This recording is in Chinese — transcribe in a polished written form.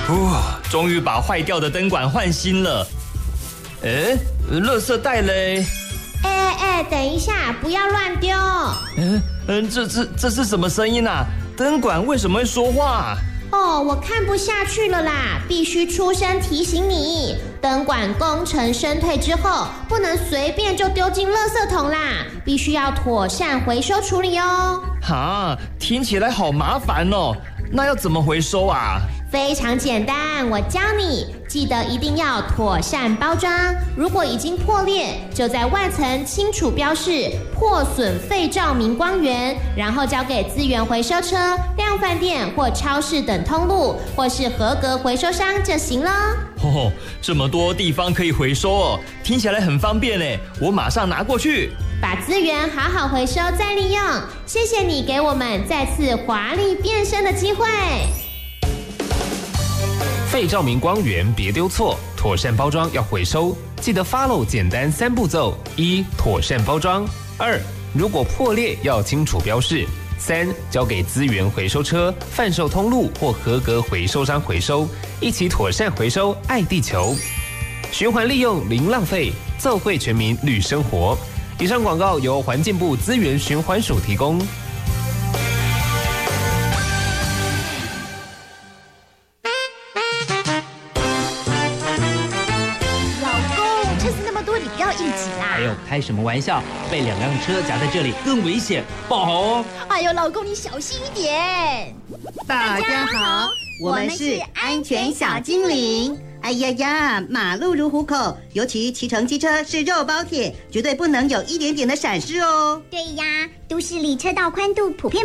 终于把坏掉的灯管换新了。垃圾袋嘞？ 等一下，不要乱丢。 这是什么声音啊？灯管为什么会说话？ 我看不下去了啦，必须出声提醒你，灯管功成身退之后，不能随便就丢进垃圾桶啦，必须要妥善回收处理哦。 听起来好麻烦哦，那要怎么回收啊？ 非常简单，我教你，记得一定要妥善包装。如果已经破裂，就在外层清楚标示破损废照明光源，然后交给资源回收车、量贩店或超市等通路，或是合格回收商就行了。 这么多地方可以回收哦，听起来很方便耶，我马上拿过去。 把资源好好回收再利用，谢谢你给我们再次华丽变身的机会。 废照明光源别丢错，妥善包装要回收，记得 follow 简单3步骤：1. 妥善包装；2. 如果破裂要清楚标示；3. 交给资源回收车、贩售通路或合格回收商回收，一起妥善回收，爱地球，循环利用零浪费，奏会全民绿生活。以上广告由环境部资源循环署提供。 开什么玩笑？被2辆车夹在这里更危险，不好哦！ 哎呦，老公你小心一点。 大家好，我们是安全小精灵。哎呀呀，马路如虎口，尤其骑乘机车是肉包铁，绝对不能有一点点的闪失哦。 对呀，都市里车道宽度普遍